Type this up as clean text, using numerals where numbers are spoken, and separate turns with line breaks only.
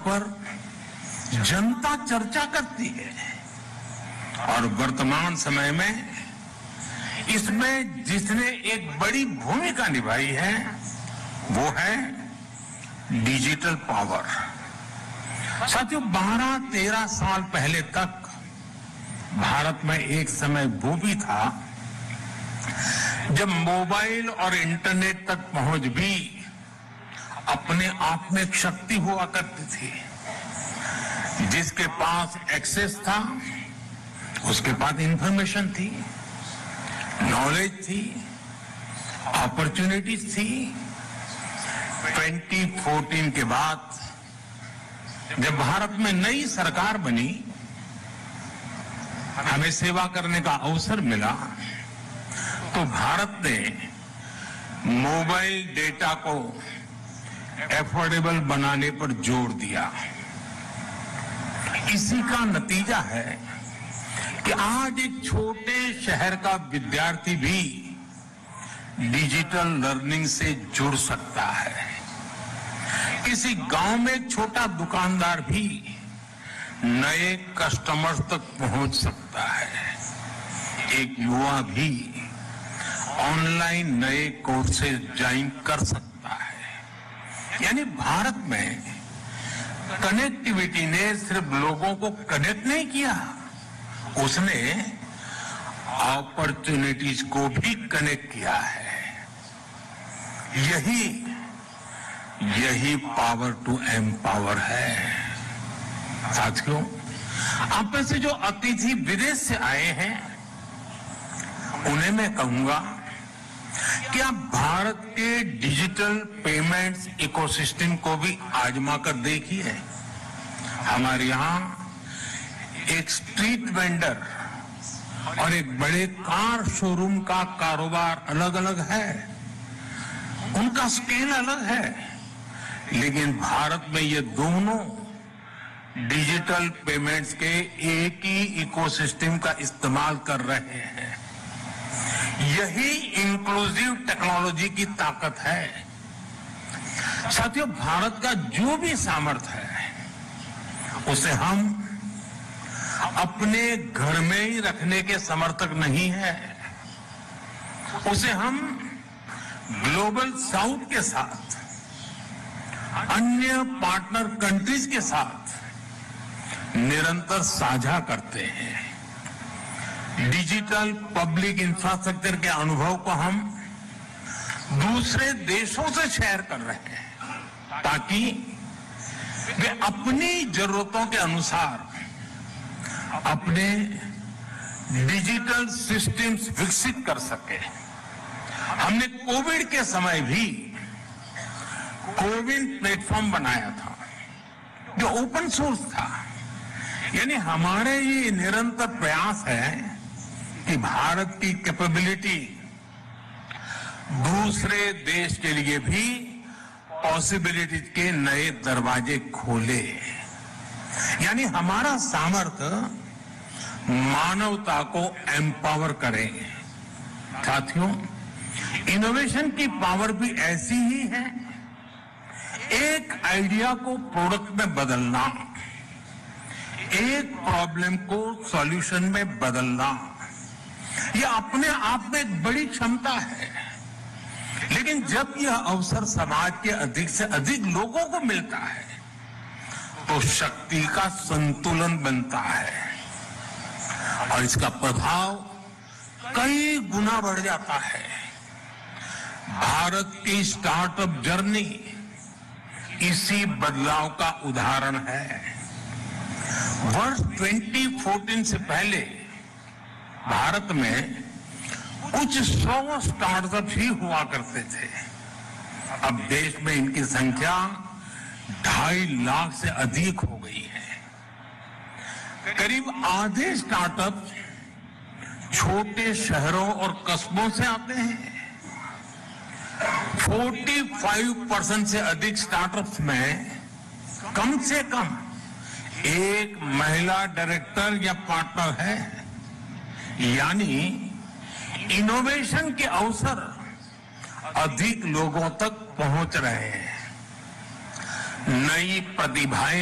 पर जनता चर्चा करती है और वर्तमान समय में इसमें जिसने एक बड़ी भूमिका निभाई है वो है डिजिटल पावर। साथियों, 12-13 साल पहले तक भारत में एक समय वो भी था जब मोबाइल और इंटरनेट तक पहुंच भी अपने आप में एक शक्ति हुआ करती थी। जिसके पास एक्सेस था उसके पास इंफॉर्मेशन थी, नॉलेज थी, अपॉर्चुनिटीज थी। 2014 के बाद जब भारत में नई सरकार बनी, हमें सेवा करने का अवसर मिला, तो भारत ने मोबाइल डेटा को एफोर्डेबल बनाने पर जोर दिया। इसी का नतीजा है कि आज एक छोटे शहर का विद्यार्थी भी डिजिटल लर्निंग से जुड़ सकता है। किसी गांव में एक छोटा दुकानदार भी नए कस्टमर्स तक पहुंच सकता है। एक युवा भी ऑनलाइन नए कोर्सेज ज्वाइन कर सकता है। यानी भारत में कनेक्टिविटी ने सिर्फ लोगों को कनेक्ट नहीं किया, उसने अपॉर्चुनिटीज को भी कनेक्ट किया है। यही पावर टू एम्पावर है। साथियों, आप में से जो अतिथि विदेश से आए हैं उन्हें मैं कहूंगा कि आप भारत के डिजिटल पेमेंट्स इकोसिस्टम को भी आजमा कर देखिए। हमारे यहाँ एक स्ट्रीट वेंडर और एक बड़े कार शोरूम का कारोबार अलग अलग है, उनका स्केल अलग है, लेकिन भारत में ये दोनों डिजिटल पेमेंट्स के एक ही इकोसिस्टम का इस्तेमाल कर रहे हैं। यही इंक्लूसिव टेक्नोलॉजी की ताकत है। साथियों, भारत का जो भी सामर्थ्य है उसे हम अपने घर में ही रखने के समर्थक नहीं है, उसे हम ग्लोबल साउथ के साथ, अन्य पार्टनर कंट्रीज के साथ निरंतर साझा करते हैं। डिजिटल पब्लिक इंफ्रास्ट्रक्चर के अनुभव को हम दूसरे देशों से शेयर कर रहे हैं ताकि वे अपनी जरूरतों के अनुसार अपने डिजिटल सिस्टम्स विकसित कर सके। हमने कोविड के समय भी कोविन प्लेटफॉर्म बनाया था जो ओपन सोर्स था। यानी हमारे ये निरंतर प्रयास है कि भारत की कैपेबिलिटी दूसरे देश के लिए भी पॉसिबिलिटी के नए दरवाजे खोले। यानी हमारा सामर्थ्य मानवता को एम्पावर करे। साथियों, इनोवेशन की पावर भी ऐसी ही है। एक आइडिया को प्रोडक्ट में बदलना, एक प्रॉब्लम को सॉल्यूशन में बदलना, यह अपने आप में एक बड़ी क्षमता है। लेकिन जब यह अवसर समाज के अधिक से अधिक लोगों को मिलता है तो शक्ति का संतुलन बनता है और इसका प्रभाव कई गुना बढ़ जाता है। भारत की स्टार्टअप जर्नी इसी बदलाव का उदाहरण है। वर्ष 2014 से पहले भारत में कुछ 100 स्टार्टअप ही हुआ करते थे। अब देश में इनकी संख्या 2.5 लाख से अधिक हो गई है। करीब आधे स्टार्टअप छोटे शहरों और कस्बों से आते हैं। 45% से अधिक स्टार्टअप्स में कम से कम एक महिला डायरेक्टर या पार्टनर है। यानी इनोवेशन के अवसर अधिक लोगों तक पहुंच रहे हैं। नई प्रतिभाएं